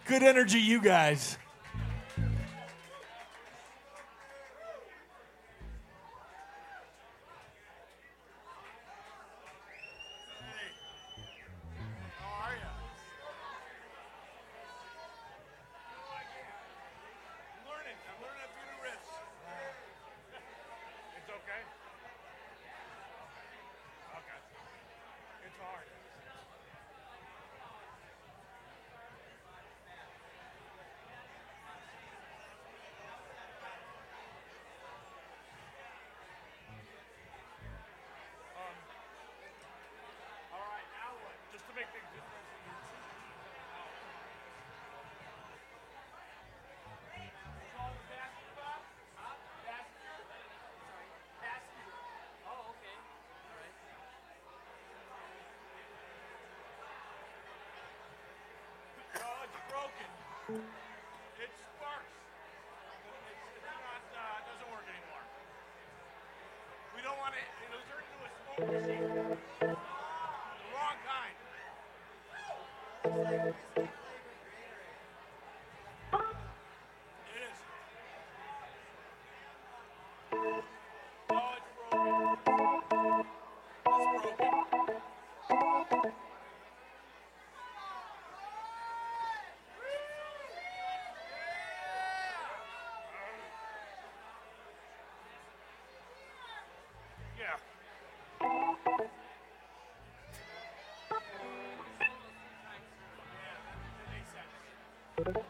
Good energy, you guys. It sparks. It's not, doesn't work anymore. We don't want it. It'll turn into a smoke machine. The wrong kind. It is. Oh, it's broken. It's broken. Yeah. That makes sense.